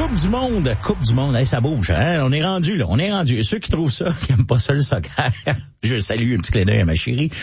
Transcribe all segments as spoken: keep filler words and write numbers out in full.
Coupe du monde, Coupe du monde, hey, ça bouge, hein? On est rendu là, on est rendu. Et ceux qui trouvent ça, qui n'aiment pas ça le soccer, je salue un petit clin d'œil à ma chérie.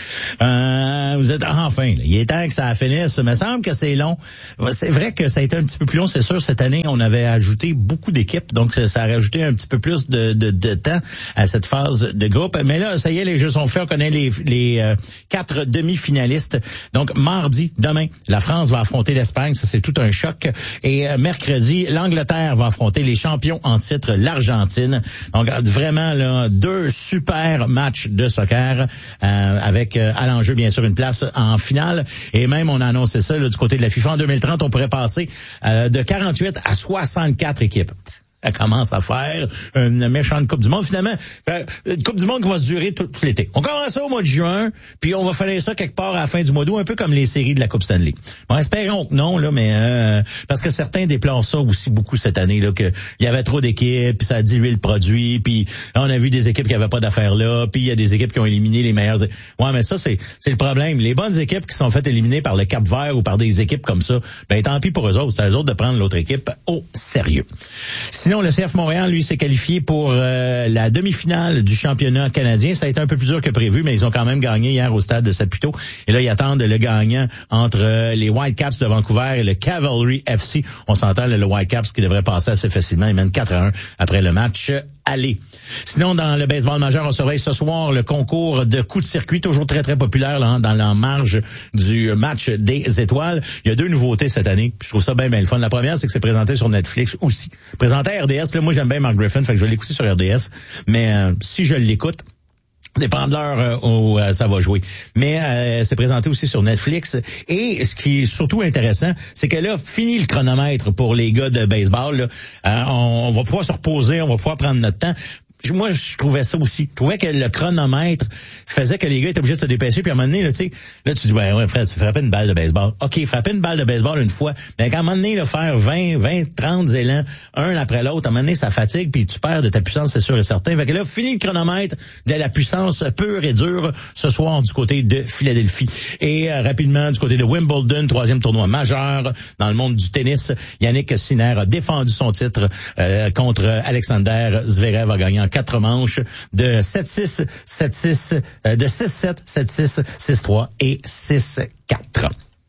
Euh, vous êtes enfin, là, il est temps que ça finisse. Il me semble que c'est long. C'est vrai que ça a été un petit peu plus long, c'est sûr. Cette année, on avait ajouté beaucoup d'équipes, donc ça, ça a rajouté un petit peu plus de, de, de temps à cette phase de groupe. Mais là, ça y est, les jeux sont faits. On connaît les, les euh, quatre demi-finalistes. Donc mardi, demain, la France va affronter l'Espagne. Ça, c'est tout un choc. Et euh, mercredi, l'Angleterre va affronter les champions en titre, l'Argentine. Donc vraiment là, deux super matchs de soccer euh, avec euh, à l'enjeu bien sûr une place en finale. Et même on a annoncé ça là, du côté de la FIFA en deux mille trente, on pourrait passer euh, de quarante-huit à soixante-quatre équipes. Elle commence à faire une méchante Coupe du monde. Finalement, une Coupe du monde qui va se durer tout, tout l'été. On commence ça au mois de juin, puis on va faire ça quelque part à la fin du mois d'août, un peu comme les séries de la Coupe Stanley. Bon, espérons que non, là, mais euh, parce que certains déplorent ça aussi beaucoup cette année, là, que il y avait trop d'équipes, puis ça a dilué le produit, puis on a vu des équipes qui avaient pas d'affaires là, puis il y a des équipes qui ont éliminé les meilleures. Ouais, mais ça, c'est c'est le problème. Les bonnes équipes qui sont faites éliminer par le Cap-Vert ou par des équipes comme ça, ben tant pis pour eux autres. C'est à eux autres de prendre l'autre équipe au sérieux. Sinon, le C F Montréal, lui, s'est qualifié pour euh, la demi-finale du championnat canadien. Ça a été un peu plus dur que prévu, mais ils ont quand même gagné hier au stade de Saputo. Et là, ils attendent le gagnant entre euh, les Whitecaps de Vancouver et le Cavalry F C. On s'entend, le Whitecaps qui devrait passer assez facilement. Ils mènent quatre à un après le match aller. Sinon, dans le baseball majeur, on surveille ce soir le concours de coups de circuit, toujours très, très populaire là, dans la marge du match des étoiles. Il y a deux nouveautés cette année. Je trouve ça bien, bien le fun. La première, c'est que c'est présenté sur Netflix aussi. Présenté à R D S, là, moi, j'aime bien Mark Griffin, fait que je vais l'écouter sur R D S. Mais euh, si je l'écoute, dépend de l'heure euh, où euh, ça va jouer. Mais euh, c'est présenté aussi sur Netflix. Et ce qui est surtout intéressant, c'est que là, fini le chronomètre pour les gars de baseball. Là. Euh, on, on va pouvoir se reposer, on va pouvoir prendre notre temps. Moi, je trouvais ça aussi. Je trouvais que le chronomètre faisait que les gars étaient obligés de se dépêcher. Puis à un moment donné, là, tu sais, là, tu dis, ouais, ouais, Fred, tu frappais une balle de baseball. OK, frapper une balle de baseball une fois. Mais à un moment donné, là, faire vingt, vingt, trente élans, un après l'autre, à un moment donné, ça fatigue, puis tu perds de ta puissance, c'est sûr et certain. Fait que là, fini le chronomètre de la puissance pure et dure ce soir du côté de Philadelphie. Et euh, rapidement, du côté de Wimbledon, troisième tournoi majeur dans le monde du tennis, Yannick Sinner a défendu son titre euh, contre Alexander Zverev, a gagné en quatre manches de sept six, sept six, euh, de six sept, sept six, six trois et six quatre.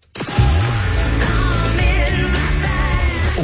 Oh.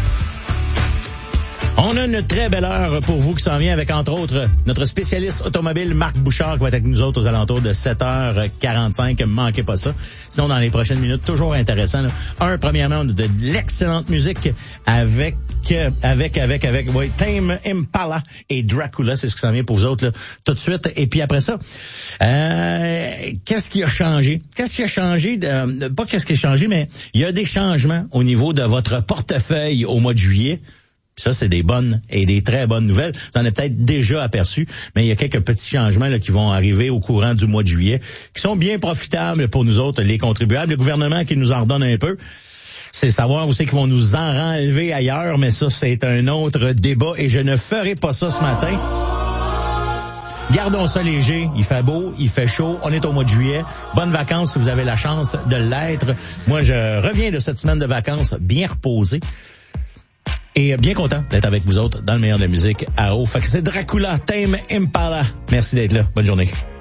On a une très belle heure pour vous qui s'en vient avec, entre autres, notre spécialiste automobile Marc Bouchard qui va être avec nous autres aux alentours de sept heures quarante-cinq. Manquez pas ça. Sinon, dans les prochaines minutes, toujours intéressant. Là. Un, premièrement, on a de l'excellente musique avec, avec, avec, avec, oui, Tame Impala et Dracula. C'est ce qui s'en vient pour vous autres, là, tout de suite. Et puis après ça, euh, qu'est-ce qui a changé? Qu'est-ce qui a changé? De, pas qu'est-ce qui a changé, mais il y a des changements au niveau de votre portefeuille au mois de juillet. Ça, c'est des bonnes et des très bonnes nouvelles. Vous en avez peut-être déjà aperçu, mais il y a quelques petits changements là, qui vont arriver au courant du mois de juillet, qui sont bien profitables pour nous autres, les contribuables. Le gouvernement qui nous en redonne un peu, c'est savoir où c'est qu'ils vont nous en enlever ailleurs, mais ça, c'est un autre débat et je ne ferai pas ça ce matin. Gardons ça léger, il fait beau, il fait chaud, on est au mois de juillet. Bonnes vacances si vous avez la chance de l'être. Moi, je reviens de cette semaine de vacances bien reposé. Et bien content d'être avec vous autres dans le meilleur de la musique à eau. Fait que c'est Dracula, Tame Impala. Merci d'être là. Bonne journée.